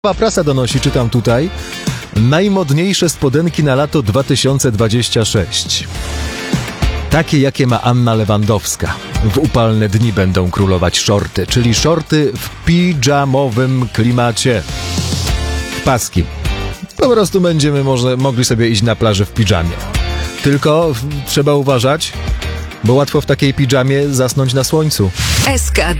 Prasa donosi, czytam tutaj, najmodniejsze spodenki na lato 2026. Takie, jakie ma Anna Lewandowska. W upalne dni będą królować szorty, czyli szorty w pidżamowym klimacie. Paski. Po prostu będziemy mogli sobie iść na plażę w pidżamie. Tylko trzeba uważać, bo łatwo w takiej pidżamie zasnąć na słońcu. SK